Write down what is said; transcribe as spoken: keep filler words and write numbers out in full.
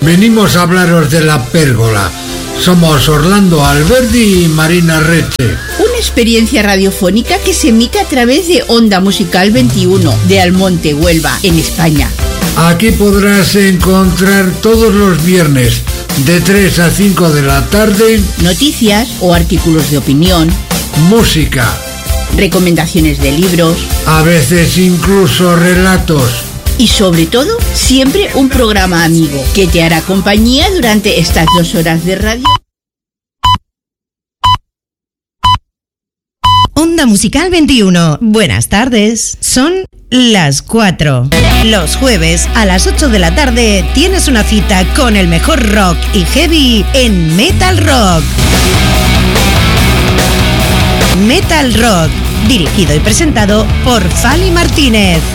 venimos a hablaros de La Pérgola. Somos Orlando Alberdi y Marina Reche. Una experiencia radiofónica que se emite a través de Onda Musical veintiuno de Almonte, Huelva, en España. Aquí podrás encontrar todos los viernes de tres a cinco de la tarde noticias o artículos de opinión, música, recomendaciones de libros, a veces incluso relatos. Y sobre todo, siempre un programa amigo que te hará compañía durante estas dos horas de radio. Onda Musical veintiuno. Buenas tardes. Son las cuatro. Los jueves a las ocho de la tarde tienes una cita con el mejor rock y heavy en Metal Rock. Metal Rock, dirigido y presentado por Fali Martínez.